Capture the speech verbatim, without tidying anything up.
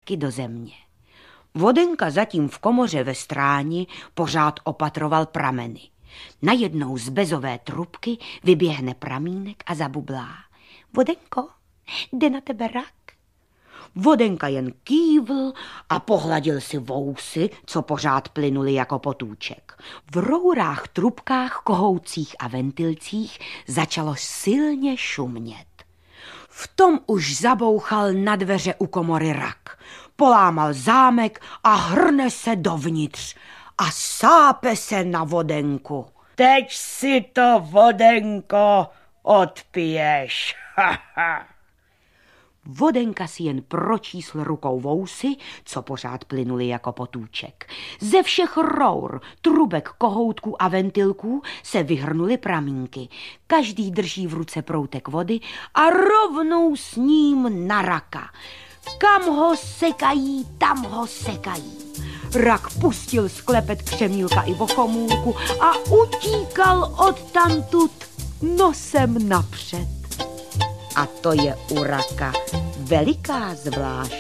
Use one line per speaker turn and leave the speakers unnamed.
zpátky do země. Vodenka zatím v komoře ve stráni pořád opatroval prameny. Najednou z bezové trubky vyběhne pramínek a zabublá. Vodenko, jde na tebe rak? Vodenka jen kývl a pohladil si vousy, co pořád plynuly jako potůček. V rourách, trubkách, kohoucích a ventilcích začalo silně šumět. V tom už zabouchal na dveře u komory rak. Polámal zámek a hrne se dovnitř a sápe se na Vodenku. Teď si to, Vodenko, odpiješ. Vodenka si jen pročísl rukou vousy, co pořád plynuly jako potůček. Ze všech rour, trubek, kohoutků a ventilků se vyhrnuly pramínky. Každý drží v ruce proutek vody a rovnou s ním na raka. Kam ho sekají, tam ho sekají. Rak pustil sklepet křemílka i bochomůlku a utíkal odtamtud nosem napřed. A to je u raka veliká zvlášť.